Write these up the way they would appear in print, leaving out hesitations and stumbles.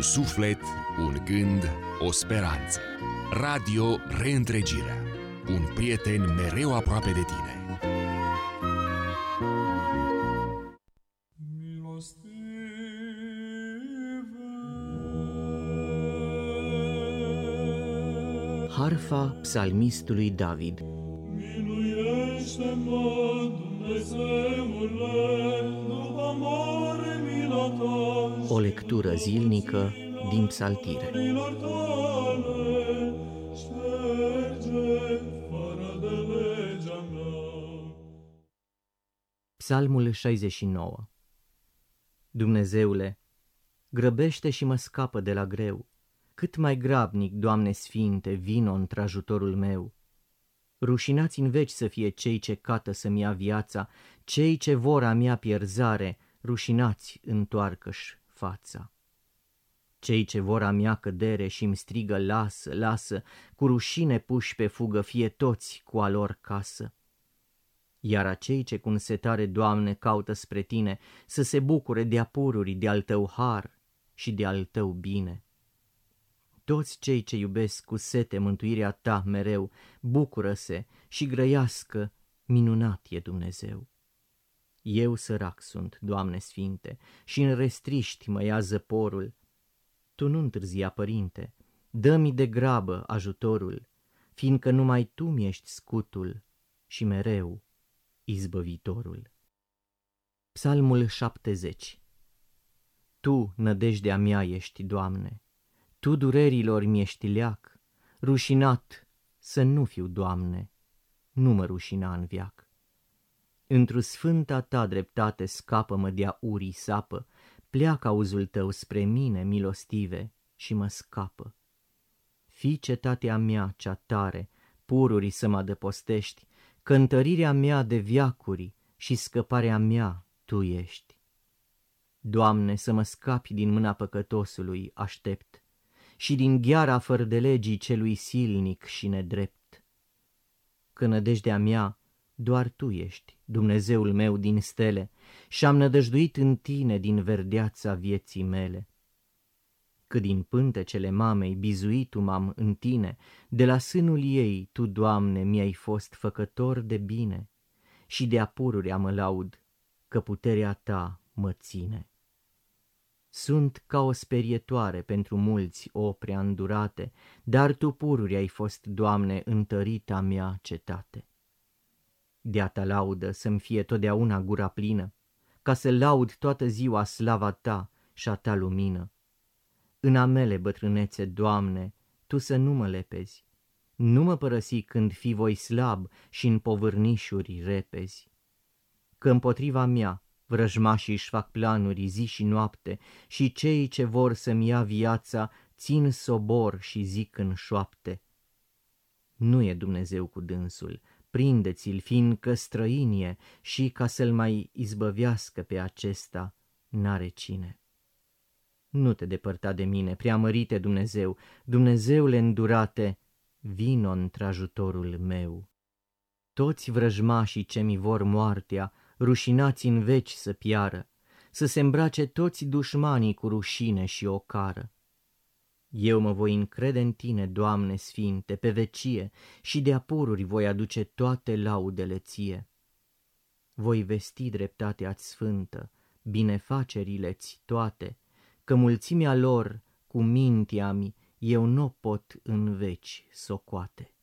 suflet, un gând, o speranță. Radio Reîntregirea. Un prieten mereu aproape de tine. Harfa psalmistului David. Miluiește-mă, Dumnezeule, după mare mila ta. O lectură zilnică din Psaltire. Milor tale, șterge fără de legea mea. Psalmul 69. Dumnezeule, grăbește și mă scapă de la greu. Cât mai grabnic, Doamne Sfinte, vino într-ajutorul meu. Rușinați în veci să fie cei ce cată să-mi ia viața, cei ce vor a mea pierzare, rușinați întoarcă-și fața. Cei ce vor a mea cădere și-mi strigă lasă, lasă, cu rușine puși pe fugă, fie toți cu a lor casă. Iar acei ce cu însetare, Doamne, caută spre Tine, să se bucure de-a pururi de-al Tău har și de-al Tău bine. Toți cei ce iubesc cu sete mântuirea Ta mereu, bucură-se și grăiască, minunat e Dumnezeu. Eu sărac sunt, Doamne Sfinte, și în restriști mă ia zăporul. Tu nu întârzia, Părinte, dă-mi de grabă ajutorul, fiindcă numai Tu mi-ești scutul și mereu izbăvitorul. Psalmul 70. Tu, nădejdea mea, ești, Doamne, Tu durerilor mi-ești leac, rușinat să nu fiu, Doamne, nu mă rușina în veac. Într-o sfânta Ta dreptate scapă-mă de-a urii sapă, pleacă auzul Tău spre mine, milostive, și mă scapă. Fii cetatea mea cea tare, pururi să mă adăpostești, cântărirea mea de veacuri și scăparea mea Tu ești. Doamne, să mă scapi din mâna păcătosului, aștept, și din gheara fără de legii celui silnic și nedrept. Că nădejdea mea doar Tu ești, Dumnezeul meu din stele, și-am nădăjduit în Tine din verdeața vieții mele. Că din pântecele mamei bizuit m-am în Tine, de la sânul ei Tu, Doamne, mi-ai fost făcător de bine, și de-a pururea mă laud, că puterea Ta mă ține. Sunt ca o sperietoare pentru mulți, o prea îndurate, dar Tu pururi ai fost, Doamne, întărita mea cetate. De-a Ta laudă să-mi fie totdeauna gura plină, ca să laud toată ziua slava Ta și a Ta lumină. În a mele bătrânețe, Doamne, Tu să nu mă lepezi, nu mă părăsi când fi voi slab și în povârnișuri repezi. Că împotriva mea vrăjmașii își fac planuri zi și noapte și cei ce vor să-mi ia viața țin sobor și zic în șoapte. Nu e Dumnezeu cu dânsul, prindeți-l, fiindcă străinie și ca să-l mai izbăvească pe acesta n-are cine. Nu te depărta de mine, preamărite Dumnezeu, Dumnezeule îndurate, vino într-ajutorul meu. Toți vrăjmașii ce mi vor moartea, rușinați în veci să piară, să se îmbrace toți dușmanii cu rușine și ocară. Eu mă voi încrede în Tine, Doamne Sfinte, pe vecie, și de-a pururi voi aduce toate laudele Ție. Voi vesti dreptatea-ți sfântă, binefacerile-ți toate, că mulțimea lor cu mintea-mi eu n-o pot în veci socoate.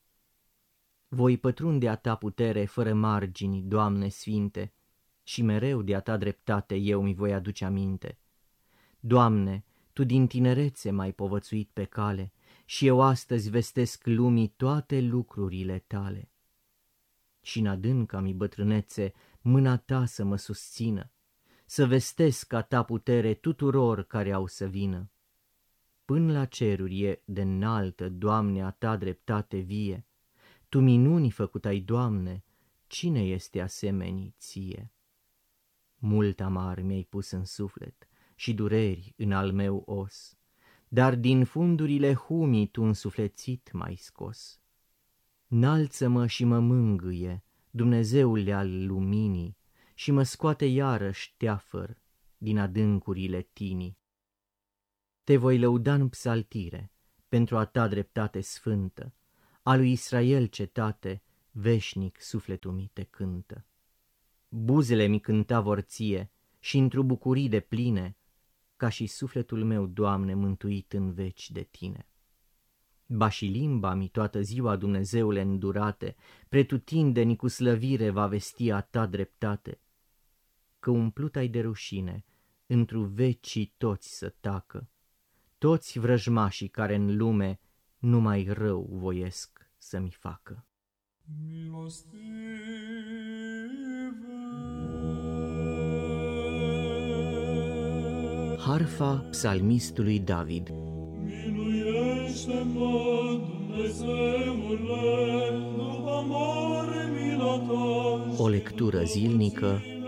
Voi pătrunde a Ta putere fără margini, Doamne Sfinte, și mereu de a Ta dreptate eu mi voi aduce aminte. Doamne, Tu din tinerețe m-ai povățuit pe cale și eu astăzi vestesc lumii toate lucrurile Tale. Și în adânca-mi bătrânețe mâna Ta să mă susțină, să vestesc a Ta putere tuturor care au să vină. Până la ceruri e de înaltă, Doamne, a Ta dreptate vie. Tu minuni făcut ai, Doamne, cine este asemenii Ție? Mult amar mi-ai pus în suflet și dureri în al meu os, dar din fundurile humii Tu însuflețit m-ai scos. Înalță-mă și mă mângâie, Dumnezeule al luminii, și mă scoate iarăși teafăr din adâncurile tinii. Te voi lăuda în psaltire pentru a ta dreptate sfântă, a lui Israel cetate, veșnic sufletul mi te cântă. Buzele mi cânta vor ție și într-o bucurii de pline, ca și sufletul meu, Doamne, mântuit în veci de tine. Ba și limba mi toată ziua, Dumnezeule îndurate, pretutindeni cu slăvire va vesti a ta dreptate, că umplut ai de rușine, într-o vecii toți să tacă, toți vrăjmașii care în lume numai rău voiesc să-mi facă. Harfa psalmistului David. Miluiește-mă, Dumnezeule, după mare mila ta. O lectură zilnică